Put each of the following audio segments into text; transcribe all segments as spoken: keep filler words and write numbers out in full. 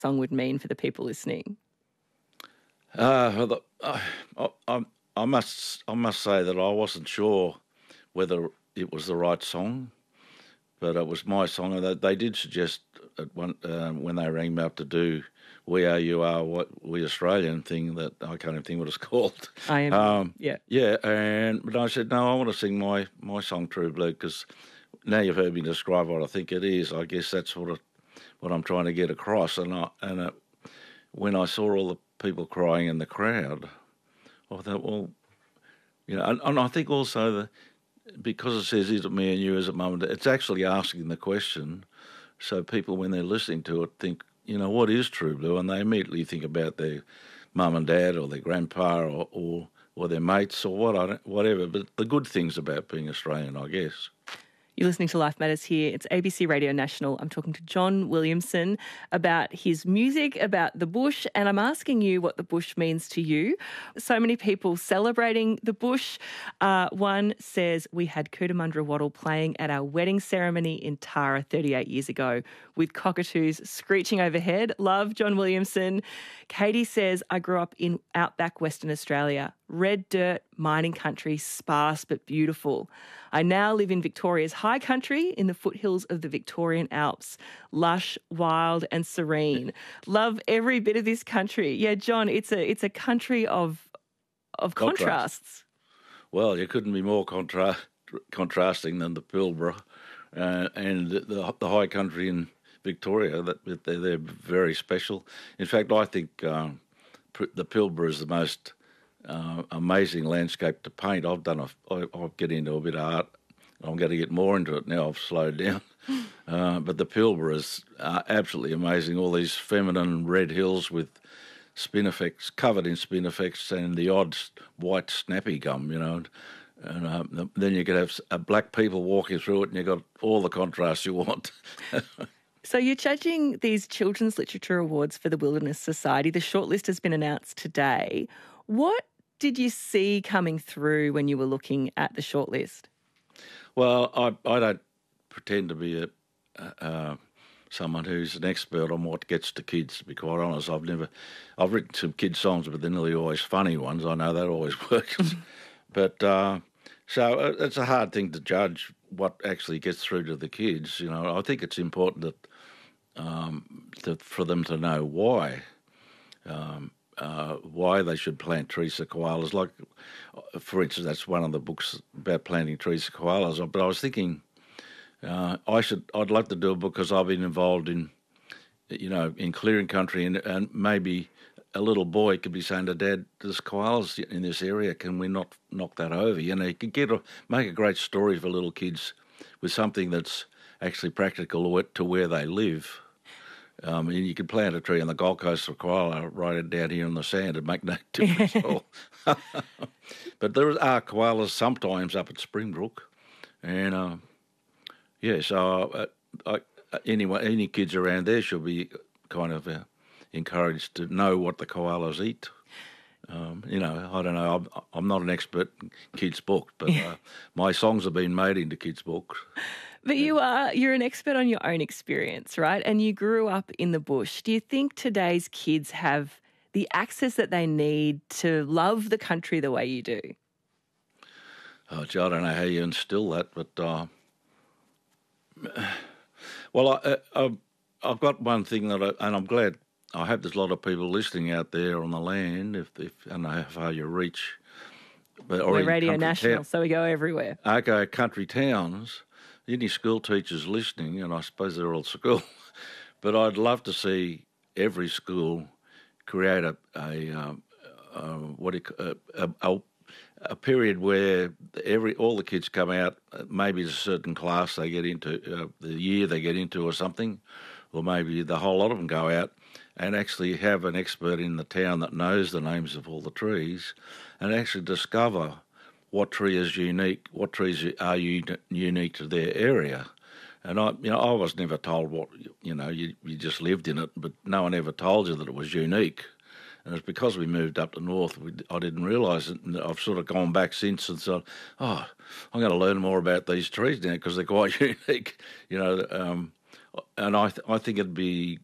song would mean for the people listening? Uh, I, I, I must I must say that I wasn't sure whether it was the right song, but it was my song. And they, they did suggest at one, uh, when they rang me up to do "We Are You Are What We Australian" thing that I can't even think what it's called. I am, um, yeah. Yeah, and but I said, no, I want to sing my, my song, True Blue, because now you've heard me describe what I think it is. I guess that's sort of what I'm trying to get across. And I, and it, when I saw all the people crying in the crowd, I thought, well, you know, and, and I think also that because it says, is it me and you as a mum and dad, it's actually asking the question, so people, when they're listening to it, think, you know, what is True Blue? And they immediately think about their mum and dad or their grandpa or or, or their mates or what I don't, whatever. But the good things about being Australian, I guess. You're listening to Life Matters here. It's A B C Radio National. I'm talking to John Williamson about his music, about the bush, and I'm asking you what the bush means to you. So many people celebrating the bush. Uh, one says, we had Cootamundra Wattle playing at our wedding ceremony in Tara thirty-eight years ago with cockatoos screeching overhead. Love, John Williamson. Katie says, I grew up in outback Western Australia. Red dirt, mining country, sparse but beautiful. I now live in Victoria's high country in the foothills of the Victorian Alps. Lush, wild and serene. Love every bit of this country. Yeah, John, it's a it's a country of of Contrast. contrasts. Well, you couldn't be more contra- contrasting than the Pilbara uh, and the, the high country in Victoria. That they're, they're very special. In fact, I think um, the Pilbara is the most Uh, amazing landscape to paint. I've done a, I, I get into a bit of art. I'm going to get more into it now. I've slowed down. Uh, but the Pilbara is uh, absolutely amazing. All these feminine red hills with spinifex, covered in spinifex and the odd white snappy gum, you know. And, and uh, then you could have uh, black people walking through it and you've got all the contrast you want. So you're judging these Children's Literature Awards for the Wilderness Society. The shortlist has been announced today. What did you see coming through when you were looking at the shortlist? Well, I, I don't pretend to be a, uh, someone who's an expert on what gets to kids, to be quite honest. I've never, I've written some kids' songs, but they're nearly always funny ones. I know that always works. But uh, so it's a hard thing to judge what actually gets through to the kids. You know, I think it's important that um, to, for them to know why. Um, Uh, why they should plant trees for koalas. Like, for instance, that's one of the books about planting trees for koalas. But I was thinking, uh, I should, I'd like to do a book because I've been involved in, you know, in clearing country, and, and maybe a little boy could be saying to Dad, "There's koalas in this area. Can we not knock that over?" You know, you could get a, make a great story for little kids with something that's actually practical to where they live. Um, and you could plant a tree on the Gold Coast for koala right down here in the sand and make no difference at all. But there are koalas sometimes up at Springbrook. And, uh, yeah, so uh, I, anyone, any kids around there should be kind of uh, encouraged to know what the koalas eat. Um, you know, I don't know, I'm, I'm not an expert in kids' books, but uh, my songs have been made into kids' books. But you are, you're an expert on your own experience, right? And you grew up in the bush. Do you think today's kids have the access that they need to love the country the way you do? Oh, gee, I don't know how you instill that, but, uh, well, I, I, I've got one thing that, I, and I'm glad, I hope there's a lot of people listening out there on the land, if, if I don't know how far you reach. But, We're Radio National, town. So we go everywhere. Okay, country towns. Any school teachers listening, and I suppose they're all school, but I'd love to see every school create a a um, uh, what do you, a, a a period where every all the kids come out. Maybe it's a certain class they get into, uh, the year they get into, or something, or maybe the whole lot of them go out and actually have an expert in the town that knows the names of all the trees, and actually discover what tree is unique, what trees are un- unique to their area. And I, you know, I was never told what, you know, you, you just lived in it, but no one ever told you that it was unique. And it's because we moved up to north, we, I didn't realise it. And I've sort of gone back since and thought, oh, I'm going to learn more about these trees now because they're quite unique, you know. Um, and I, th- I think it'd be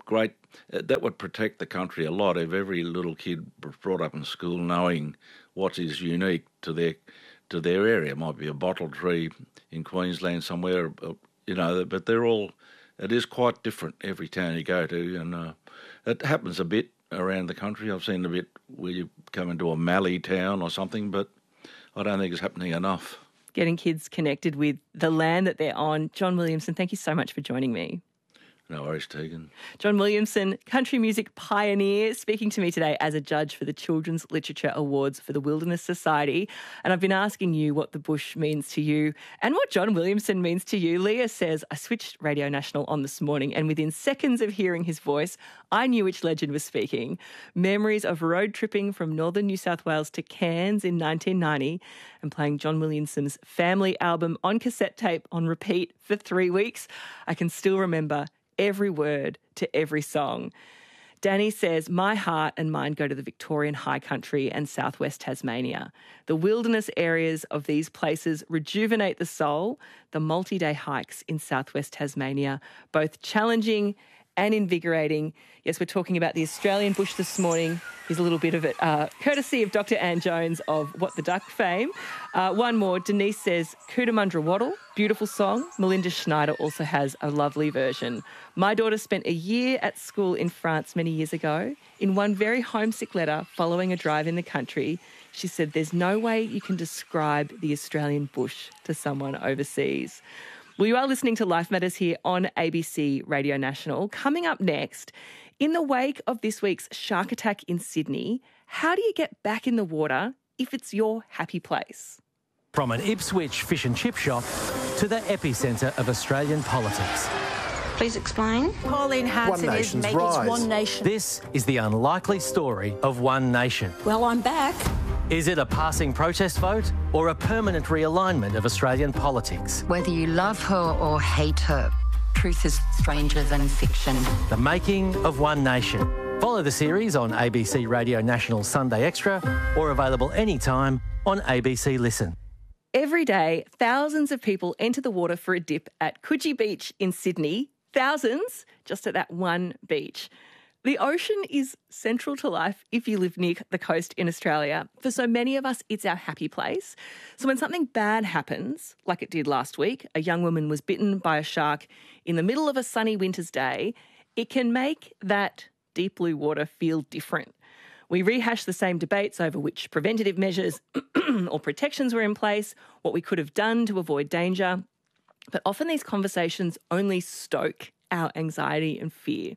great. That would protect the country a lot if every little kid was brought up in school knowing what is unique to their to their area. It might be a bottle tree in Queensland somewhere, you know, but they're all. It is quite different every town you go to, and uh, it happens a bit around the country. I've seen a bit where you come into a Mallee town or something, but I don't think it's happening enough. Getting kids connected with the land that they're on. John Williamson, thank you so much for joining me. No worries, Tegan. John Williamson, country music pioneer, speaking to me today as a judge for the Children's Literature Awards for the Wilderness Society. And I've been asking you what the bush means to you and what John Williamson means to you. Leah says, I switched Radio National on this morning and within seconds of hearing his voice, I knew which legend was speaking. Memories of road tripping from northern New South Wales to Cairns in nineteen ninety and playing John Williamson's family album on cassette tape on repeat for three weeks. I can still remember every word to every song. Danny says, my heart and mind go to the Victorian high country and southwest Tasmania. The wilderness areas of these places rejuvenate the soul. The multi-day hikes in southwest Tasmania, both challenging and invigorating. Yes, we're talking about the Australian bush this morning. Here's a little bit of it, uh, courtesy of Doctor Anne Jones of What the Duck fame. Uh, one more, Denise says, Cootamundra Wattle, beautiful song. Melinda Schneider also has a lovely version. My daughter spent a year at school in France many years ago. In one very homesick letter following a drive in the country, she said, there's no way you can describe the Australian bush to someone overseas. Well, you are listening to Life Matters here on A B C Radio National. Coming up next, in the wake of this week's shark attack in Sydney, how do you get back in the water if it's your happy place? From an Ipswich fish and chip shop to the epicentre of Australian politics. Please explain. Pauline Hanson is making One Nation. This is the unlikely story of One Nation. Well, I'm back. Is it a passing protest vote or a permanent realignment of Australian politics? Whether you love her or hate her, truth is stranger than fiction. The making of One Nation. Follow the series on A B C Radio National Sunday Extra or available anytime on A B C Listen. Every day, thousands of people enter the water for a dip at Coogee Beach in Sydney. Thousands just at that one beach. The ocean is central to life if you live near the coast in Australia. For so many of us, it's our happy place. So when something bad happens, like it did last week, a young woman was bitten by a shark in the middle of a sunny winter's day, it can make that deep blue water feel different. We rehash the same debates over which preventative measures or protections were in place, what we could have done to avoid danger. But often these conversations only stoke our anxiety and fear.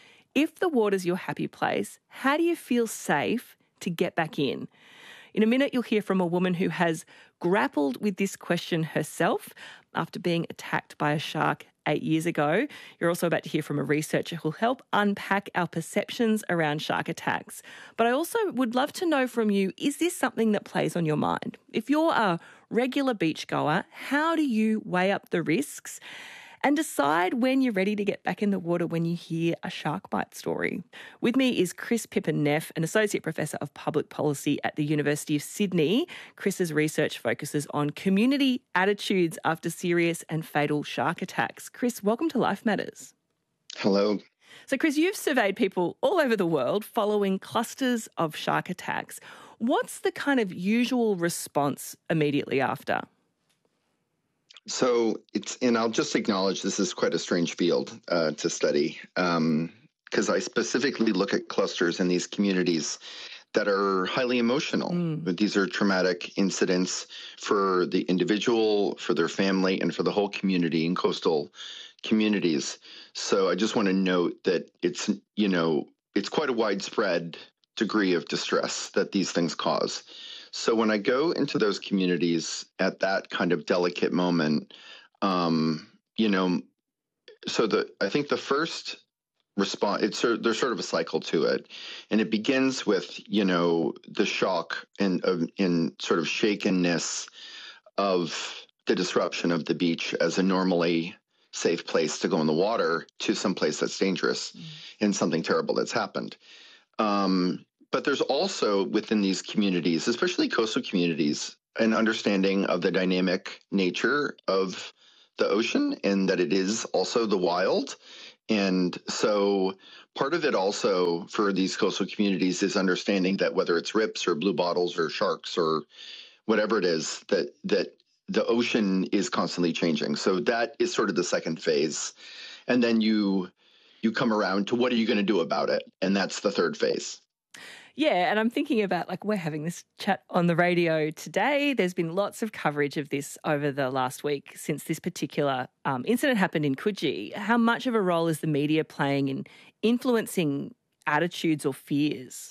If the water's your happy place, how do you feel safe to get back in? In a minute, you'll hear from a woman who has grappled with this question herself after being attacked by a shark eight years ago. You're also about to hear from a researcher who'll help unpack our perceptions around shark attacks. But I also would love to know from you, is this something that plays on your mind? If you're a regular beachgoer, how do you weigh up the risks and decide when you're ready to get back in the water when you hear a shark bite story? With me is Chris Pippen-Neff, an Associate Professor of Public Policy at the University of Sydney. Chris's research focuses on community attitudes after serious and fatal shark attacks. Chris, welcome to Life Matters. Hello. So, Chris, you've surveyed people all over the world following clusters of shark attacks. What's the kind of usual response immediately after? So it's, and I'll just acknowledge this is quite a strange field uh, to study um, because I specifically look at clusters in these communities that are highly emotional. Mm. These are traumatic incidents for the individual, for their family, and for the whole community in coastal communities. So I just want to note that it's, you know, it's quite a widespread degree of distress that these things cause. So when I go into those communities at that kind of delicate moment, um, you know, so the I think the first response, it's there's sort of a cycle to it, and it begins with, you know, the shock and uh, in sort of shakenness of the disruption of the beach as a normally safe place to go in the water to some place that's dangerous mm. and something terrible that's happened. Um, But there's also within these communities, especially coastal communities, an understanding of the dynamic nature of the ocean and that it is also the wild And so part of it also for these coastal communities is understanding that whether it's rips or blue bottles or sharks or whatever it is, that that the ocean is constantly changing. So that is sort of the second phase. And then you you come around to what are you going to do about it? And that's the third phase. Yeah, and I'm thinking about, like, we're having this chat on the radio today. There's been lots of coverage of this over the last week since this particular um, incident happened in Coogee. How much of a role is the media playing in influencing attitudes or fears?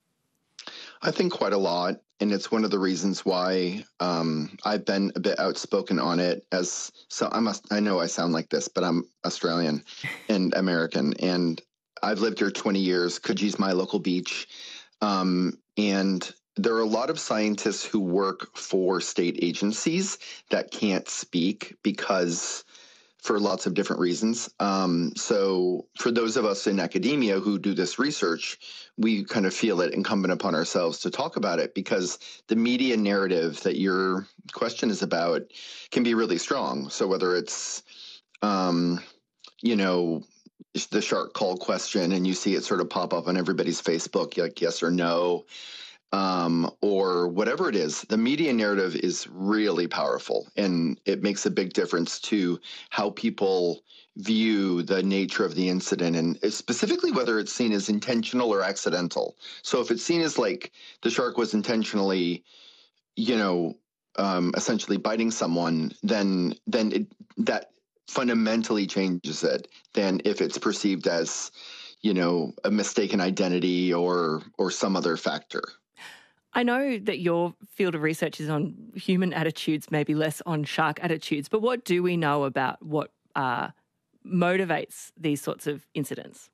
I think quite a lot. And it's one of the reasons why um, I've been a bit outspoken on it. As so, I'm a, I know I sound like this, but I'm Australian and American, and I've lived here twenty years. Coogee's my local beach. Um, and there are a lot of scientists who work for state agencies that can't speak because for lots of different reasons. Um, so for those of us in academia who do this research, we kind of feel it incumbent upon ourselves to talk about it because the media narrative that your question is about can be really strong. So whether it's, um, you know, the shark call question and you see it sort of pop up on everybody's Facebook, like yes or no, um, or whatever it is, the media narrative is really powerful and it makes a big difference to how people view the nature of the incident and specifically whether it's seen as intentional or accidental. So if it's seen as like the shark was intentionally, you know, um, essentially biting someone, then then it, that fundamentally changes it than if it's perceived as, you know, a mistaken identity or or some other factor. I know that your field of research is on human attitudes, maybe less on shark attitudes, but what do we know about what uh, motivates these sorts of incidents?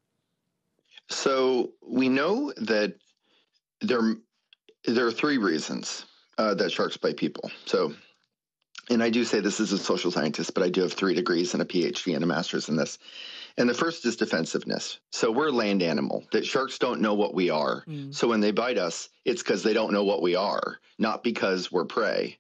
So we know that there, there are three reasons uh, that sharks bite people. So And I do say this as a social scientist, but I do have three degrees and a PhD and a master's in this. And the first is defensiveness. So we're a land animal, that sharks don't know what we are. Mm. So when they bite us, it's because they don't know what we are, not because we're prey.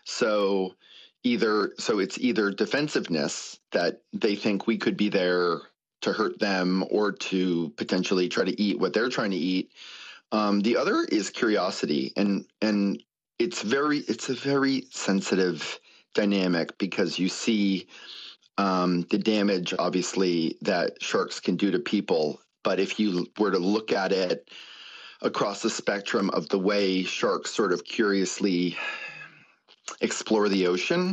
So either so it's either defensiveness that they think we could be there to hurt them or to potentially try to eat what they're trying to eat. Um, the other is curiosity. And and it's very it's a very sensitive dynamic because you see um, the damage, obviously, that sharks can do to people. But if you were to look at it across the spectrum of the way sharks sort of curiously explore the ocean,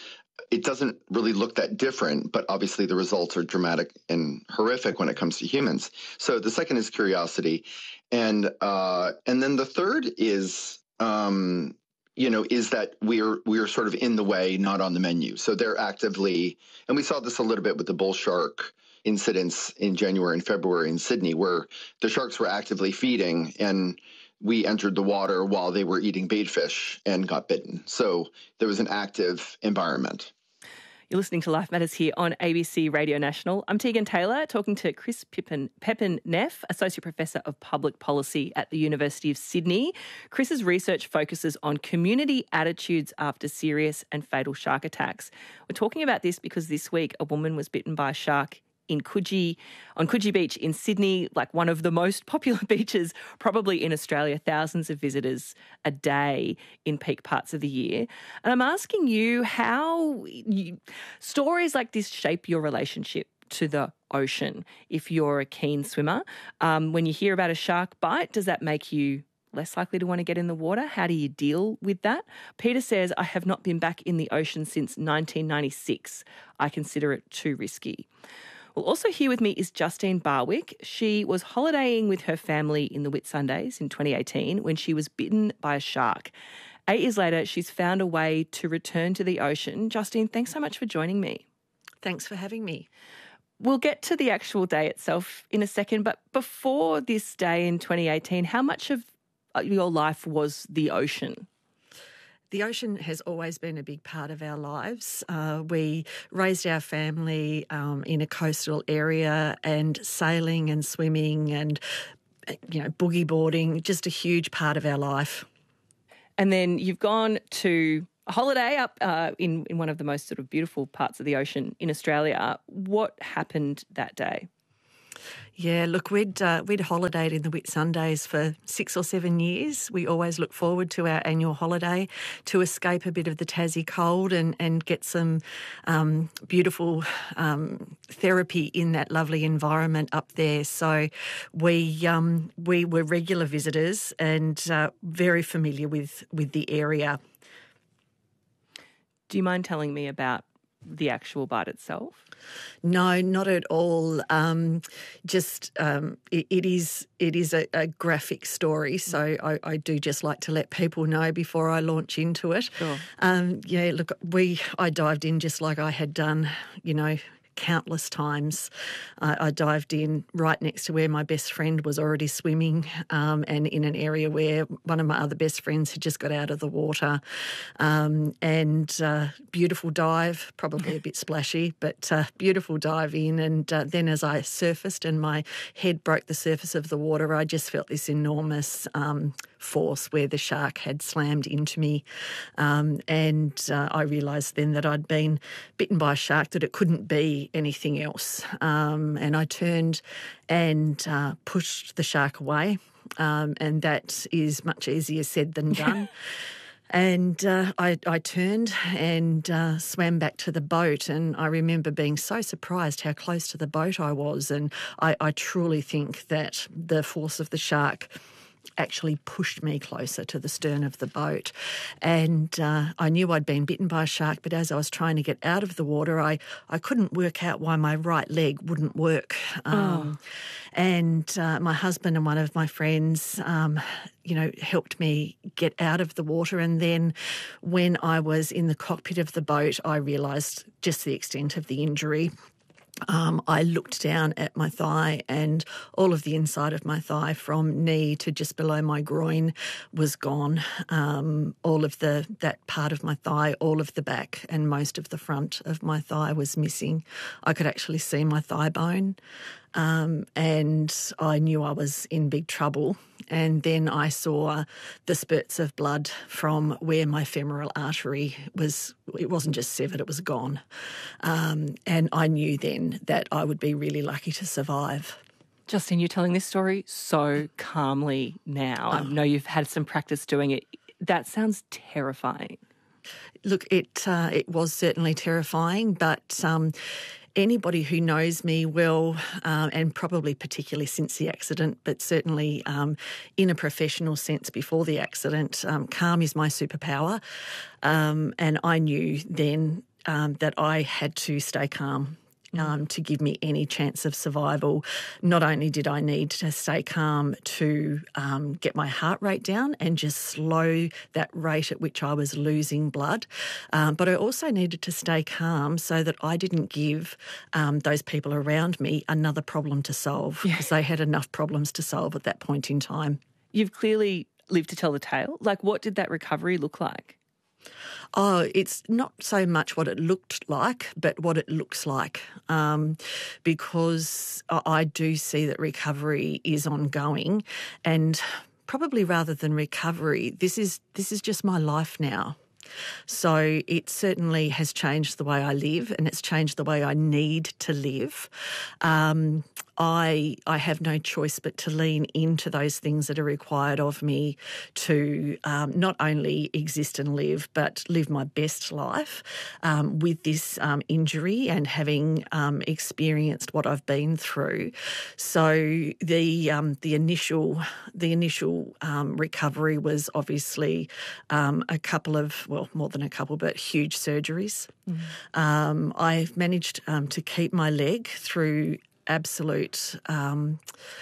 it doesn't really look that different. But obviously, the results are dramatic and horrific when it comes to humans. So the second is curiosity. And uh, and then the third is Um, you know, is that we're we're sort of in the way, not on the menu. So they're actively, and we saw this a little bit with the bull shark incidents in January and February in Sydney, where the sharks were actively feeding, and we entered the water while they were eating bait fish and got bitten. So there was an active environment. You're listening to Life Matters here on A B C Radio National. I'm Tegan Taylor, talking to Chris Pepin, Pepin-Neff, Associate Professor of Public Policy at the University of Sydney. Chris's research focuses on community attitudes after serious and fatal shark attacks. We're talking about this because this week a woman was bitten by a shark in Coogee, on Coogee Beach in Sydney, like one of the most popular beaches probably in Australia, thousands of visitors a day in peak parts of the year. And I'm asking you how you, stories like this shape your relationship to the ocean. If you're a keen swimmer, um, when you hear about a shark bite, does that make you less likely to want to get in the water? How do you deal with that? Peter says, I have not been back in the ocean since nineteen ninety-six. I consider it too risky. Well, also here with me is Justine Barwick. She was holidaying with her family in the Whitsundays in twenty eighteen when she was bitten by a shark. Eight years later, she's found a way to return to the ocean. Justine, thanks so much for joining me. Thanks for having me. We'll get to the actual day itself in a second, but before this day in twenty eighteen, how much of your life was the ocean? The ocean has always been a big part of our lives. Uh, we raised our family um, in a coastal area, and sailing and swimming and, you know, boogie boarding, just a huge part of our life. And then you've gone to a holiday up uh, in, in one of the most sort of beautiful parts of the ocean in Australia. What happened that day? Yeah, look, we'd uh, we'd holidayed in the Whitsundays for six or seven years. We always look forward to our annual holiday to escape a bit of the Tassie cold and, and get some um, beautiful um, therapy in that lovely environment up there. So we um, we were regular visitors and uh, very familiar with, with the area. Do you mind telling me about the actual bite itself? No, not at all. Um, just um, it, it is it is a, a graphic story, so I, I do just like to let people know before I launch into it. Sure. Um, yeah, look, we I dived in just like I had done, you know, countless times. I, I dived in right next to where my best friend was already swimming, um, and in an area where one of my other best friends had just got out of the water. Um, and uh, beautiful dive, probably a bit splashy, but uh, beautiful dive in. And uh, then as I surfaced and my head broke the surface of the water, I just felt this enormous um, force where the shark had slammed into me. Um, and uh, I realised then that I'd been bitten by a shark, that it couldn't be anything else. Um, and I turned and uh, pushed the shark away. Um, and that is much easier said than done. And uh, I, I turned and uh, swam back to the boat, and I remember being so surprised how close to the boat I was. And I, I truly think that the force of the shark actually pushed me closer to the stern of the boat. And uh, I knew I'd been bitten by a shark, but as I was trying to get out of the water, I, I couldn't work out why my right leg wouldn't work. Um, oh. And uh, my husband and one of my friends, um, you know, helped me get out of the water. And then when I was in the cockpit of the boat, I realised just the extent of the injury. Um, I looked down at my thigh, and all of the inside of my thigh from knee to just below my groin was gone. Um, all of the that part of my thigh, all of the back and most of the front of my thigh was missing. I could actually see my thigh bone. Um, and I knew I was in big trouble. And then I saw the spurts of blood from where my femoral artery was. It wasn't just severed, it was gone. Um, and I knew then that I would be really lucky to survive. Justine, you're telling this story so calmly now. Oh. I know you've had some practice doing it. That sounds terrifying. Look, it uh, it was certainly terrifying, but um, anybody who knows me well, um, and probably particularly since the accident, but certainly um, in a professional sense before the accident, um, calm is my superpower. Um, and I knew then um, that I had to stay calm. Um, to give me any chance of survival. Not only did I need to stay calm to um, get my heart rate down and just slow that rate at which I was losing blood, um, but I also needed to stay calm so that I didn't give um, those people around me another problem to solve, because yeah. they had enough problems to solve at that point in time. You've clearly lived to tell the tale. Like, what did that recovery look like? Oh, it's not so much what it looked like, but what it looks like, um, because I do see that recovery is ongoing, and probably rather than recovery, this is this is just my life now. So it certainly has changed the way I live, and it's changed the way I need to live. Um, I I have no choice but to lean into those things that are required of me to um, not only exist and live, but live my best life um, with this um, injury and having um, experienced what I've been through. So the um, the initial the initial um, recovery was obviously um, a couple of well more than a couple, but huge surgeries. Mm. Um, I've managed um, to keep my leg through absolute um,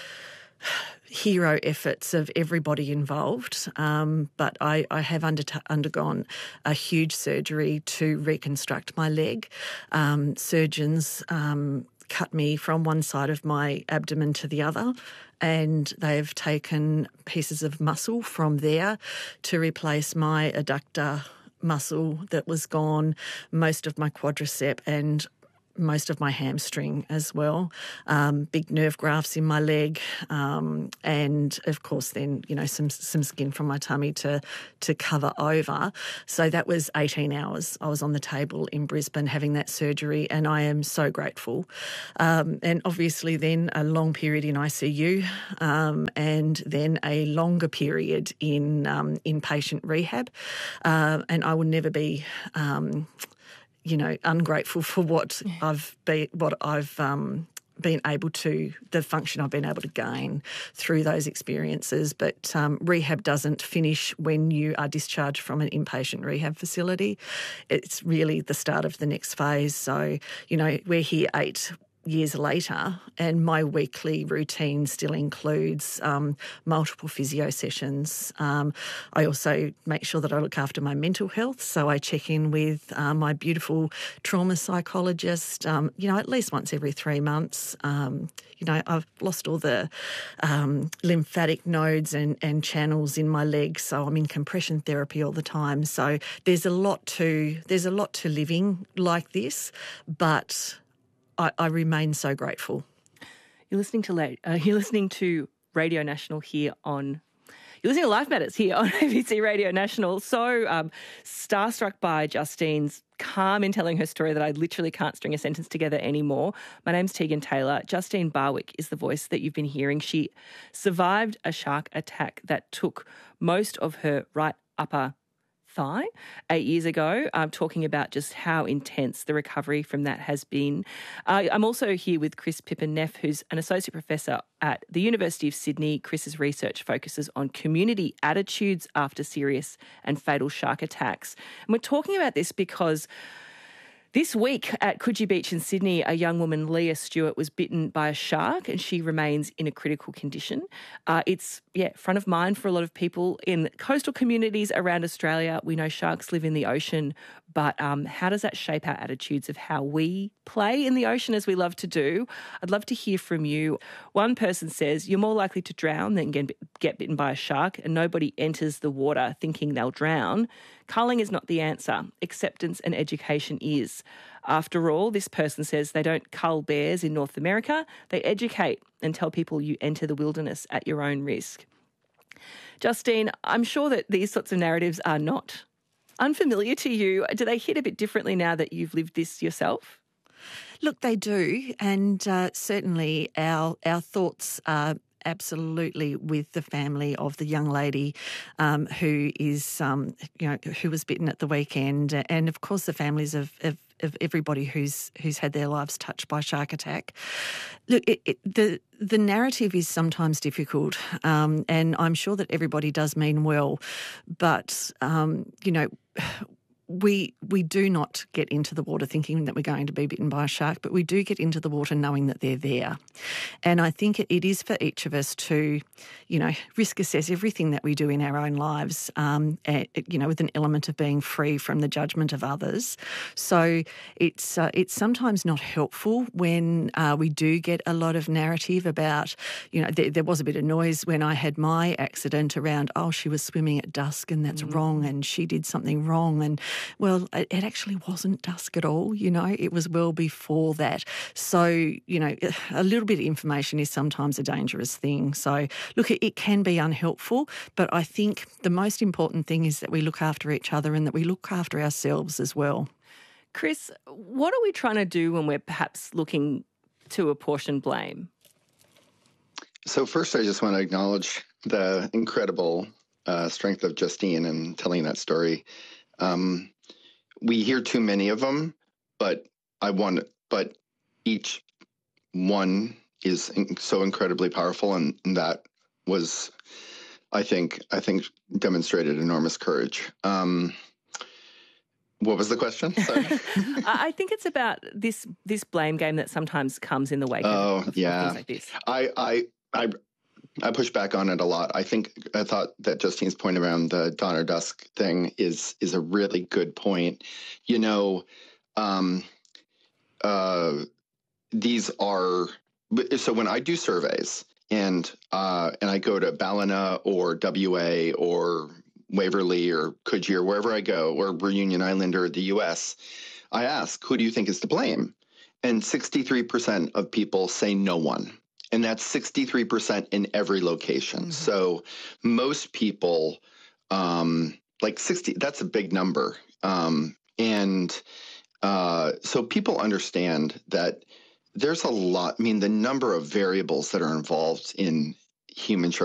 hero efforts of everybody involved, um, but I, I have under, undergone a huge surgery to reconstruct my leg. Um, surgeons um, cut me from one side of my abdomen to the other, and they've taken pieces of muscle from there to replace my adductor muscle that was gone, most of my quadricep, and most of my hamstring as well, um, big nerve grafts in my leg, um, and of course then, you know, some some skin from my tummy to to cover over. So that was eighteen hours. I was on the table in Brisbane having that surgery, and I am so grateful. Um, and obviously then a long period in I C U, um, and then a longer period in um, inpatient rehab. Uh, and I will never be... Um, you know, ungrateful for what yeah. I've been, what I've um, been able to, the function I've been able to gain through those experiences. But um, rehab doesn't finish when you are discharged from an inpatient rehab facility. It's really the start of the next phase. So, you know, we're here eight years later, and my weekly routine still includes um, multiple physio sessions. Um, I also make sure that I look after my mental health, so I check in with uh, my beautiful trauma psychologist, um, you know, at least once every three months. Um, you know, I've lost all the um, lymphatic nodes and, and channels in my legs, so I'm in compression therapy all the time. So there's a lot to there's a lot to living like this, but I, I remain so grateful. You're listening to uh, you're listening to Radio National here on. You're listening to Life Matters here on A B C Radio National. So um, starstruck by Justine's calm in telling her story that I literally can't string a sentence together anymore. My name's Tegan Taylor. Justine Barwick is the voice that you've been hearing. She survived a shark attack that took most of her right upper thigh eight years ago. I'm talking about just how intense the recovery from that has been. Uh, I'm also here with Chris Pippen-Neff, who's an associate professor at the University of Sydney. Chris's research focuses on community attitudes after serious and fatal shark attacks. And we're talking about this because this week at Coogee Beach in Sydney, a young woman, Leah Stewart, was bitten by a shark and she remains in a critical condition. Uh, it's, yeah, front of mind for a lot of people in coastal communities around Australia. We know sharks live in the ocean, but um, how does that shape our attitudes of how we play in the ocean as we love to do? I'd love to hear from you. One person says, you're more likely to drown than get, get bitten by a shark, and nobody enters the water thinking they'll drown. Culling is not the answer. Acceptance and education is. After all, this person says they don't cull bears in North America. They educate and tell people you enter the wilderness at your own risk. Justine, I'm sure that these sorts of narratives are not unfamiliar to you. Do they hit a bit differently now that you've lived this yourself? Look, they do, and uh, certainly our our thoughts are absolutely with the family of the young lady um, who is, um, you know, who was bitten at the weekend, and of course the families of, of, of everybody who's who's had their lives touched by shark attack. Look, it, it, the the narrative is sometimes difficult, um, and I'm sure that everybody does mean well, but um, you know. We we do not get into the water thinking that we're going to be bitten by a shark, but we do get into the water knowing that they're there. And I think it, it is for each of us to, you know, risk assess everything that we do in our own lives, um, and, you know, with an element of being free from the judgment of others. So it's uh, it's sometimes not helpful when uh, we do get a lot of narrative about, you know, there, there was a bit of noise when I had my accident around, oh, she was swimming at dusk and that's mm. wrong, and she did something wrong, and well, it actually wasn't dusk at all, you know, it was well before that. So, you know, a little bit of information is sometimes a dangerous thing. So, look, it can be unhelpful, but I think the most important thing is that we look after each other and that we look after ourselves as well. Chris, what are we trying to do when we're perhaps looking to apportion blame? So first, I just want to acknowledge the incredible uh, strength of Justine in telling that story. Um, we hear too many of them, but I want, but each one is in, so incredibly powerful, and, and that was, I think, I think demonstrated enormous courage. Um, what was the question? Sorry. I think it's about this this blame game that sometimes comes in the wake oh, of, of yeah. things like this. I, I, I. I push back on it a lot. I think I thought that Justine's point around the dawn or dusk thing is is a really good point. You know, um, uh, these are so when I do surveys and uh, and I go to Ballina or W A or Waverley or Coogee or wherever I go, or Reunion Island or the U S, I ask, who do you think is to blame? and sixty-three percent of people say no one. And that's sixty-three percent in every location. Mm-hmm. So most people, um, like sixty, that's a big number. Um, and uh, so people understand that there's a lot, I mean, the number of variables that are involved in human